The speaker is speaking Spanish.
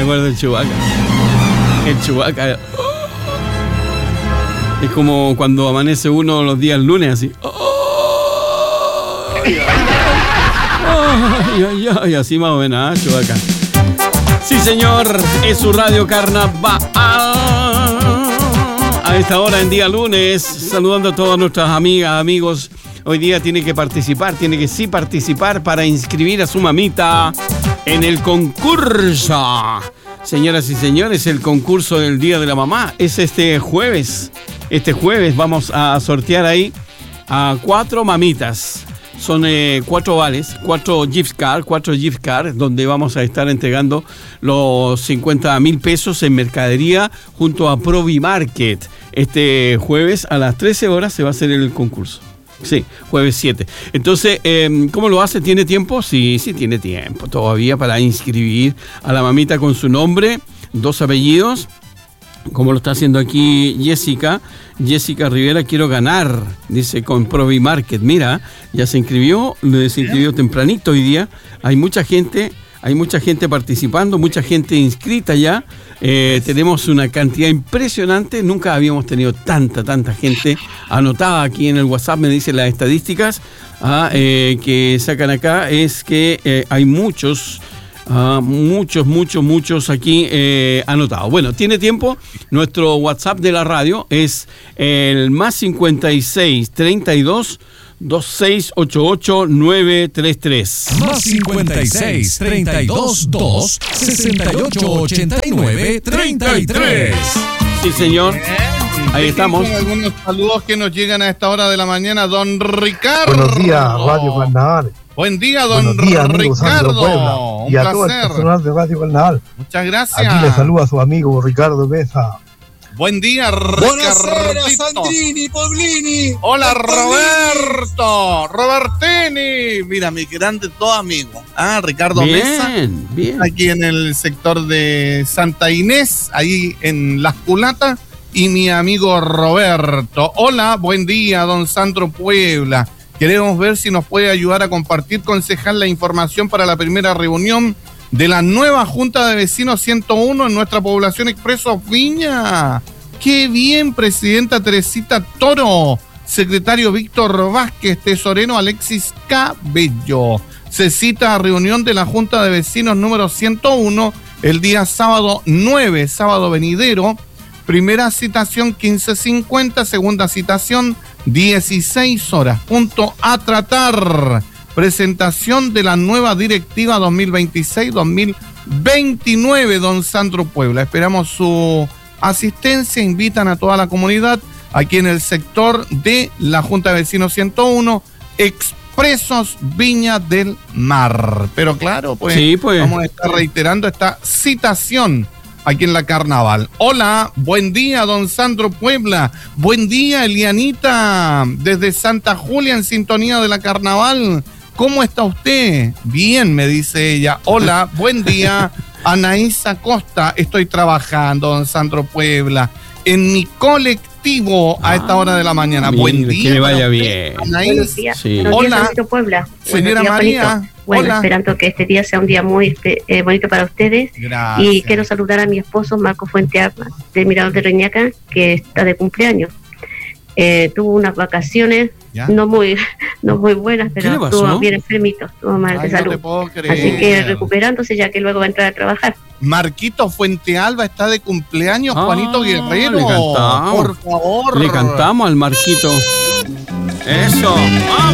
acuerdo del Chewbacca. El Chewbacca. Es como cuando amanece uno los días lunes, así. Ay, así más o menos, Chewbacca. Sí, señor, es su Radio Carnaval. A esta hora, en día lunes, saludando a todas nuestras amigas, amigos. Hoy día tiene que participar para inscribir a su mamita en el concurso. Señoras y señores, el concurso del Día de la Mamá es este jueves. Este jueves vamos a sortear ahí a 4 mamitas. Son 4 vales, 4 gift cards, donde vamos a estar entregando los 50.000 pesos en mercadería junto a Provimarket. Este jueves a las 13 horas se va a hacer el concurso. Sí, jueves 7. Entonces, ¿cómo lo hace? ¿Tiene tiempo? Sí, tiene tiempo todavía para inscribir a la mamita con su nombre, 2 apellidos, como lo está haciendo aquí Jessica Rivera. Quiero ganar, dice, con Provimarket. Mira, ya se inscribió tempranito hoy día. Hay mucha gente participando, mucha gente inscrita ya. Tenemos una cantidad impresionante. Nunca habíamos tenido tanta gente anotada aquí en el WhatsApp. Me dicen las estadísticas que sacan acá. Es que hay muchos aquí anotados. Bueno, tiene tiempo. Nuestro WhatsApp de la radio es el más 56 32 2688 933. Más 56 32 2 68 89 33. Sí, señor. Ahí estamos. Algunos saludos que nos llegan a esta hora de la mañana. Don Ricardo. Buenos días, Radio Carnaval. Buen día, don Ricardo. Y a todo el personal de Radio Carnaval. Muchas gracias. Aquí le saluda a su amigo Ricardo Mesa. Buen día, Buonasera, Sandrini, Poblini. Hola, Robertini. Mira, mi grande todo amigo. Ricardo Mesa. Bien. Aquí en el sector de Santa Inés, ahí en Las Culatas. Y mi amigo Roberto. Hola, buen día, don Sandro Puebla. Queremos ver si nos puede ayudar a compartir, concejal, la información para la primera reunión de la nueva Junta de Vecinos 101 en nuestra población Expreso Viña. ¡Qué bien, presidenta Teresita Toro! Secretario Víctor Vázquez, tesorero Alexis Cabello. Se cita a reunión de la Junta de Vecinos número 101 el día sábado 9, sábado venidero. Primera citación 15:50, segunda citación 16 horas. Punto a tratar. Presentación de la nueva directiva 2026-2029, don Sandro Puebla. Esperamos su asistencia. Invitan a toda la comunidad aquí en el sector de la Junta de Vecinos 101, Expresos Viña del Mar. Pero claro, pues vamos a estar reiterando esta citación aquí en la Carnaval. Hola, buen día, don Sandro Puebla. Buen día, Elianita, desde Santa Julia, en sintonía de la Carnaval. ¿Cómo está usted? Bien, me dice ella. Hola, buen día, Anaísa Costa. Estoy trabajando, don Sandro Puebla, en mi colectivo a esta hora de la mañana. Buen día. Que le vaya bien. Anaís. Buenos días. Sí. Hola, Puebla. Señora días, María. Juanito. Bueno, Hola. Esperando que este día sea un día muy bonito para ustedes. Gracias. Y quiero saludar a mi esposo, Marco Fuentealba, de Mirador de Reñaca, que está de cumpleaños. Tuvo unas vacaciones no muy buenas, pero estuvo bien enfermito, estuvo mal de salud. Así que recuperándose, ya que luego va a entrar a trabajar. Marquito Fuentealba está de cumpleaños, Juanito Guerrero. Le cantamos. Por favor. Le cantamos al Marquito. Eso. ¡Vamos!